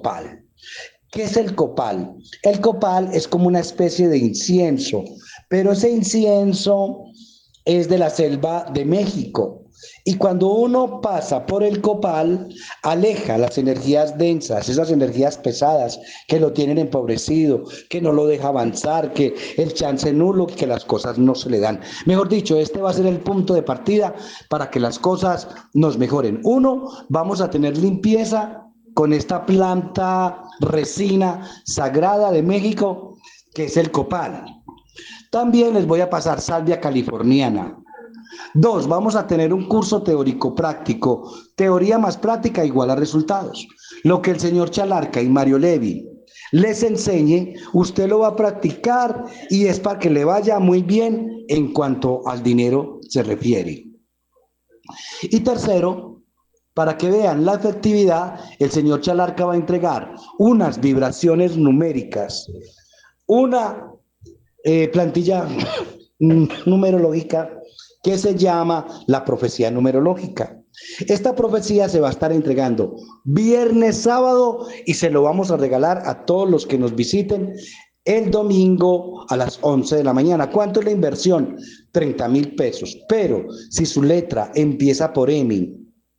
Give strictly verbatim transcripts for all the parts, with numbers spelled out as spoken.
copal. ¿Qué es el copal? El copal es como una especie de incienso, pero ese incienso es de la selva de México. Y cuando uno pasa por el copal, aleja las energías densas, esas energías pesadas que lo tienen empobrecido, que no lo deja avanzar, que el chance nulo, que las cosas no se le dan. Mejor dicho, este va a ser el punto de partida para que las cosas nos mejoren. Uno, vamos a tener limpieza con esta planta resina sagrada de México, que es el copal. También les voy a pasar salvia californiana. Dos, vamos a tener un curso teórico práctico, teoría más práctica igual a resultados. Lo que el señor Chalarca y Mario Levi les enseñe, usted lo va a practicar y es para que le vaya muy bien en cuanto al dinero se refiere. Y tercero, para que vean la efectividad, el señor Chalarca va a entregar unas vibraciones numéricas, una eh, plantilla numerológica que se llama la profecía numerológica. Esta profecía se va a estar entregando viernes, sábado y se lo vamos a regalar a todos los que nos visiten el domingo a las once de la mañana. ¿Cuánto es la inversión? treinta mil pesos. Pero si su letra empieza por M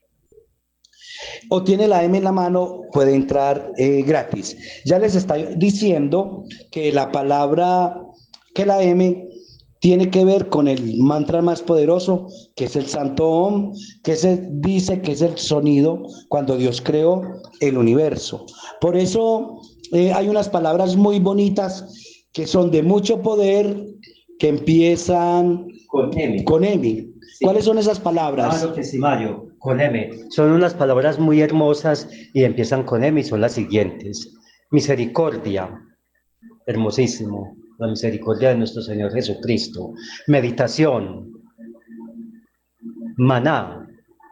o tiene la M en la mano, puede entrar eh, gratis. Ya les estoy diciendo que la palabra, que la M tiene que ver con el mantra más poderoso, que es el Santo Om, que se dice que es el sonido cuando Dios creó el universo. Por eso eh, hay unas palabras muy bonitas que son de mucho poder, que empiezan con M. Con M. Sí. ¿Cuáles son esas palabras? Claro que sí, Mario, con M. Son unas palabras muy hermosas y empiezan con M y son las siguientes. Misericordia, hermosísimo. La misericordia de nuestro Señor Jesucristo. Meditación, maná,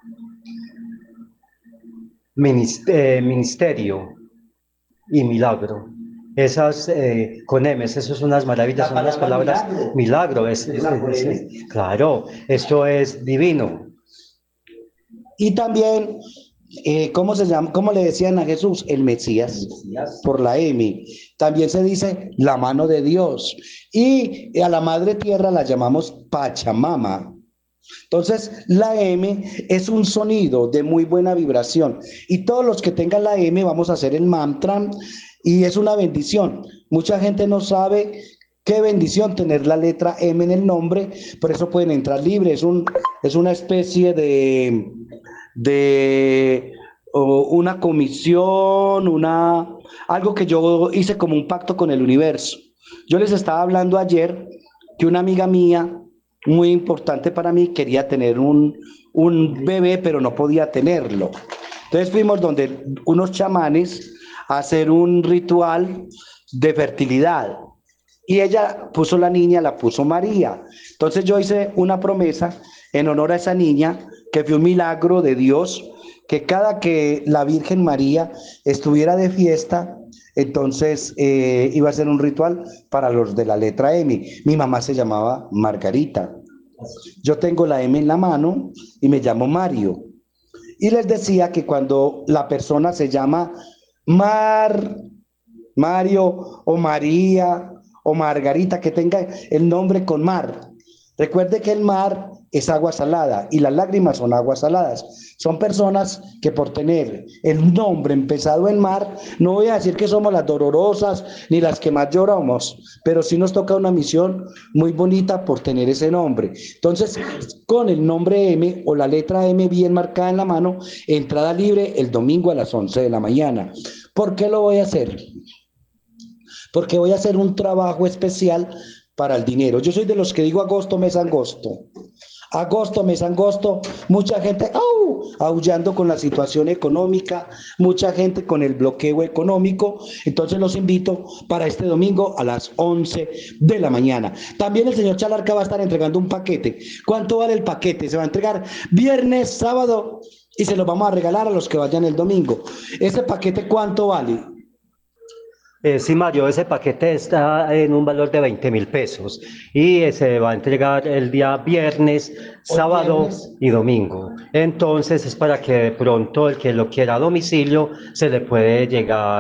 ministerio y milagro. Esas eh, con M, esas son unas maravillas, son unas palabras. Milagro, milagro es, es, es, es, claro, esto es divino. Y también, eh, ¿cómo se llama? ¿Cómo le decían a Jesús? El Mesías, el Mesías, por la M. También se dice la mano de Dios. Y a la madre tierra la llamamos Pachamama. Entonces, la M es un sonido de muy buena vibración. Y todos los que tengan la M vamos a hacer el mantra y es una bendición. Mucha gente no sabe qué bendición tener la letra M en el nombre, por eso pueden entrar libre. Es, un, es una especie de... de o una comisión, una, algo que yo hice como un pacto con el universo. Yo les estaba hablando ayer que una amiga mía, muy importante para mí, quería tener un, un bebé, pero no podía tenerlo. Entonces fuimos donde unos chamanes a hacer un ritual de fertilidad. Y ella puso la niña, la puso María. Entonces yo hice una promesa en honor a esa niña, que fue un milagro de Dios, que cada que la Virgen María estuviera de fiesta, entonces eh, iba a ser un ritual para los de la letra M. Mi mamá se llamaba Margarita. Yo tengo la M en la mano y me llamo Mario. Y les decía que cuando la persona se llama Mar, Mario o María o Margarita, que tenga el nombre con mar. Recuerde que el mar es agua salada y las lágrimas son aguas saladas. Son personas que por tener el nombre empezado en mar, no voy a decir que somos las dolorosas ni las que más lloramos, pero sí nos toca una misión muy bonita por tener ese nombre. Entonces, con el nombre M o la letra M bien marcada en la mano, entrada libre el domingo a las once de la mañana. ¿Por qué lo voy a hacer? Porque voy a hacer un trabajo especial para el dinero. Yo soy de los que digo agosto, mes angosto. Agosto, mes angosto, mucha gente ¡au! Aullando con la situación económica, mucha gente con el bloqueo económico. Entonces los invito para este domingo a las once de la mañana. También el señor Chalarca va a estar entregando un paquete. ¿Cuánto vale el paquete? Se va a entregar viernes, sábado y se lo vamos a regalar a los que vayan el domingo. ¿Ese paquete cuánto vale? Eh, sí, Mario, ese paquete está en un valor de veinte mil pesos y eh, se va a entregar el día viernes, sábado viernes y domingo. Entonces es para que de pronto el que lo quiera a domicilio se le puede llegar